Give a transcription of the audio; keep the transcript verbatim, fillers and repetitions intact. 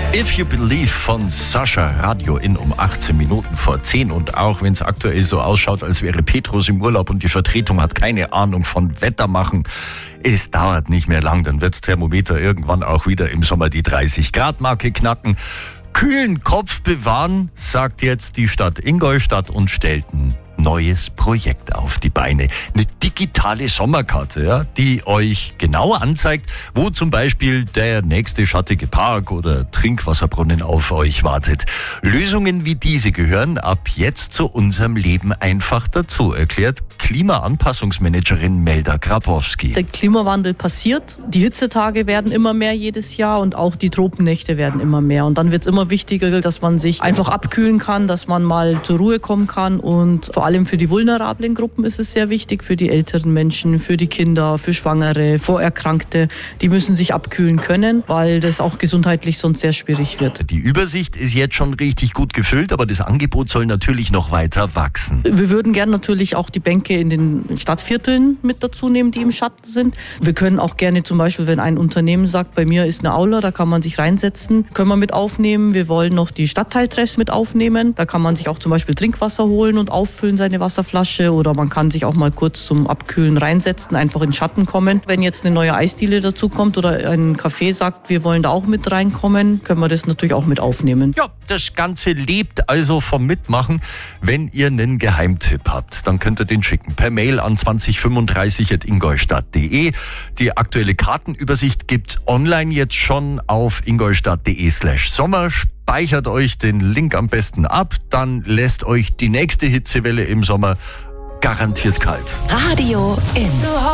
If You Believe von Sascha, Radio in um achtzehn Minuten vor zehn. Und auch wenn es aktuell so ausschaut, als wäre Petrus im Urlaub und die Vertretung hat keine Ahnung von Wetter machen, es dauert nicht mehr lang, dann wird das Thermometer irgendwann auch wieder im Sommer die dreißig Grad Marke knacken. Kühlen Kopf bewahren, sagt jetzt die Stadt Ingolstadt und stellt ein neues Projekt auf die Beine. Eine digitale Sommerkarte, ja, die euch genau anzeigt, wo zum Beispiel der nächste schattige Park oder Trinkwasserbrunnen auf euch wartet. Lösungen wie diese gehören ab jetzt zu unserem Leben einfach dazu, erklärt Klimaanpassungsmanagerin Melda Grabowski. Der Klimawandel passiert, die Hitzetage werden immer mehr jedes Jahr und auch die Tropennächte werden immer mehr. Und dann wird es immer wichtiger, dass man sich einfach abkühlen kann, dass man mal zur Ruhe kommen kann, und vor allem für die vulnerablen Gruppen ist es sehr wichtig, für die älteren Menschen, für die Kinder, für Schwangere, Vorerkrankte. Die müssen sich abkühlen können, weil das auch gesundheitlich sonst sehr schwierig wird. Die Übersicht ist jetzt schon richtig gut gefüllt, aber das Angebot soll natürlich noch weiter wachsen. Wir würden gerne natürlich auch die Bänke in den Stadtvierteln mit dazu nehmen, die im Schatten sind. Wir können auch gerne zum Beispiel, wenn ein Unternehmen sagt, bei mir ist eine Aula, da kann man sich reinsetzen, können wir mit aufnehmen. Wir wollen noch die Stadtteiltreffs mit aufnehmen. Da kann man sich auch zum Beispiel Trinkwasser holen und auffüllen, seine Wasserflasche, oder man kann sich auch mal kurz zum Abkühlen reinsetzen, einfach in den Schatten kommen. Wenn jetzt eine neue Eisdiele dazu kommt oder ein Café sagt, wir wollen da auch mit reinkommen, können wir das natürlich auch mit aufnehmen. Ja, das Ganze lebt also vom Mitmachen. Wenn ihr einen Geheimtipp habt, dann könnt ihr den schicken per Mail an zwanzig fünfunddreißig at ingolstadt punkt de. Die aktuelle Kartenübersicht gibt's online jetzt schon auf ingolstadt.de slash Sommer. Speichert euch den Link am besten ab, dann lässt euch die nächste Hitzewelle im Sommer garantiert kalt. Radio in.